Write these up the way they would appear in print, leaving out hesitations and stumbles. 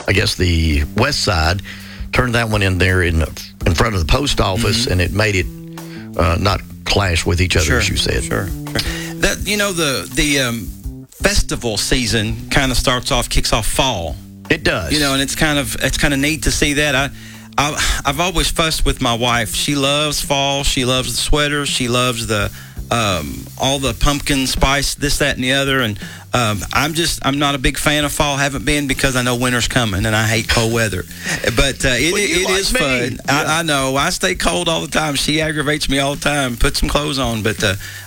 I guess the west side, turned that one in there in front of the post office, and it made it not clash with each other, as you said. Sure. That the festival season kind of kicks off fall. It does. And it's kind of neat to see that. I've always fussed with my wife. She loves fall. She loves the sweaters. She loves the all the pumpkin spice, this, that, and the other. And I'm not a big fan of fall. Haven't been because I know winter's coming and I hate cold weather. But it is fun. Yeah. I know. I stay cold all the time. She aggravates me all the time. Put some clothes on. But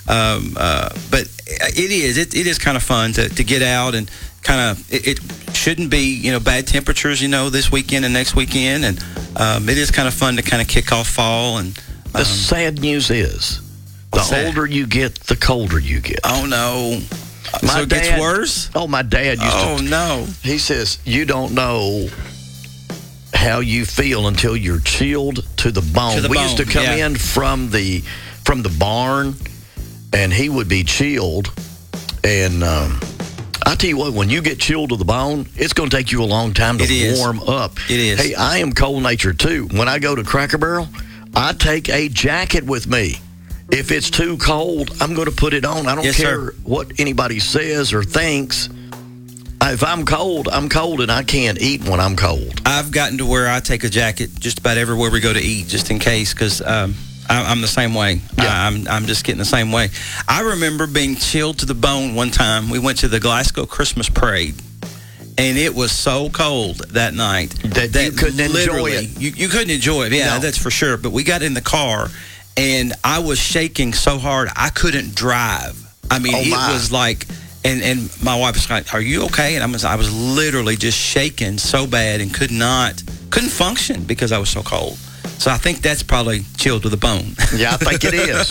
it is kind of fun to get out and kind of it shouldn't be bad temperatures this weekend and next weekend, and it is kind of fun to kind of kick off fall. And the sad news is the older you get, the colder you get. Oh no. So it gets worse? Oh, my dad used to. Oh, no. He says, you don't know how you feel until you're chilled to the bone. We used to come in from the barn, and he would be chilled. And I tell you what, when you get chilled to the bone, it's going to take you a long time to warm up. It is. Hey, I am cold-natured, too. When I go to Cracker Barrel, I take a jacket with me. If it's too cold, I'm going to put it on. I don't care what anybody says or thinks. If I'm cold, and I can't eat when I'm cold. I've gotten to where I take a jacket just about everywhere we go to eat, just in case, because I'm the same way. Yeah. I'm just getting the same way. I remember being chilled to the bone one time. We went to the Glasgow Christmas Parade, and it was so cold that night that you couldn't enjoy it. You couldn't enjoy it. Yeah, that's for sure. But we got in the car, and I was shaking so hard I couldn't drive. I mean, it was like, and my wife was like, "Are you okay?" And I was literally just shaking so bad and couldn't function because I was so cold. So I think that's probably chilled to the bone. Yeah, I think it is.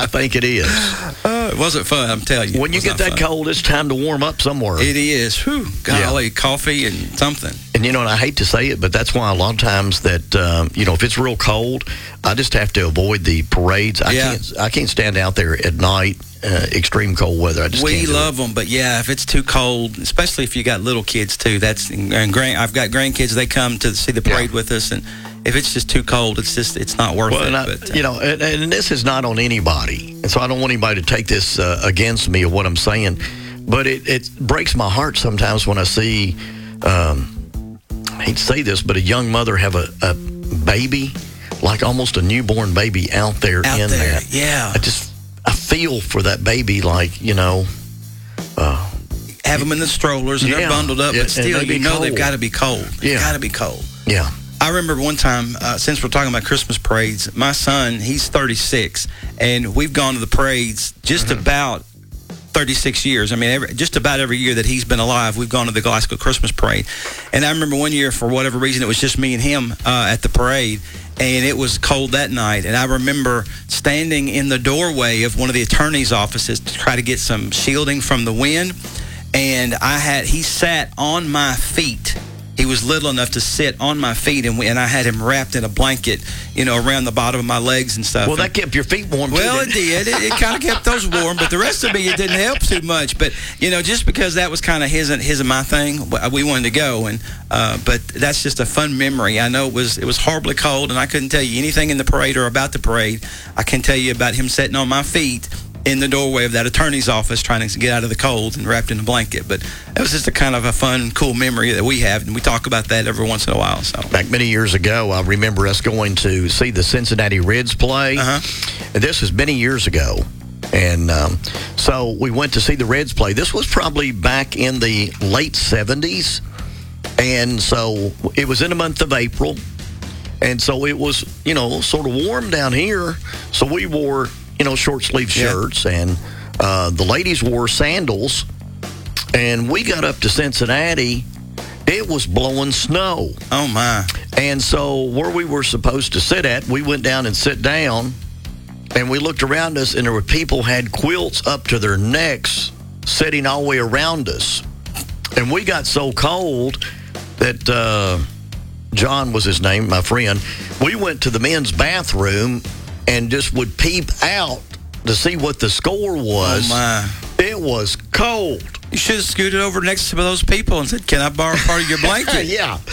It wasn't fun, I'm telling you. When you get that cold, it's time to warm up somewhere. It is. Whew, golly, coffee and something. And, and I hate to say it, but that's why a lot of times that, if it's real cold, I just have to avoid the parades. I can't stand out there at night, extreme cold weather. I just can't. We love them, but, if it's too cold, especially if you got little kids, too. I've got grandkids. They come to see the parade with us, and if it's just too cold, it's not worth it. And this is not on anybody, and so I don't want anybody to take this against me or what I'm saying, but it breaks my heart sometimes when I see, I hate to say this, but a young mother have a baby, like almost a newborn baby out there. Yeah. I feel for that baby, like, have them in the strollers and they're bundled up, but still, they've got to be cold. They've got to be cold. Yeah. I remember one time, since we're talking about Christmas parades, my son, he's 36, and we've gone to the parades just about 36 years. I mean, just about every year that he's been alive, we've gone to the Glasgow Christmas Parade. And I remember one year, for whatever reason, it was just me and him at the parade, and it was cold that night. And I remember standing in the doorway of one of the attorney's offices to try to get some shielding from the wind, and he sat on my feet. He was little enough to sit on my feet, and I had him wrapped in a blanket, around the bottom of my legs and stuff. Well, that kept your feet warm, too. Well, it did. It kind of kept those warm, but the rest of me, it didn't help too much. But, just because that was kind of his and my thing, we wanted to go. But that's just a fun memory. I know it was horribly cold, and I couldn't tell you anything in the parade or about the parade. I can tell you about him sitting on my feet in the doorway of that attorney's office trying to get out of the cold and wrapped in a blanket. But it was just a kind of a fun, cool memory that we have, and we talk about that every once in a while. So back many years ago, I remember us going to see the Cincinnati Reds play. And this was many years ago. And so we went to see the Reds play. This was probably back in the late 70s. And so it was in the month of April. And so it was, sort of warm down here. So we wore short-sleeve shirts, and the ladies wore sandals, and we got up to Cincinnati. It was blowing snow. Oh, my. And so where we were supposed to sit at, we went down and sit down, and we looked around us, and there were people had quilts up to their necks sitting all the way around us. And we got so cold that John was his name, my friend. We went to the men's bathroom and just would peep out to see what the score was. Oh, my. It was cold. You should have scooted over next to those people and said, "Can I borrow part of your blanket?" Yeah.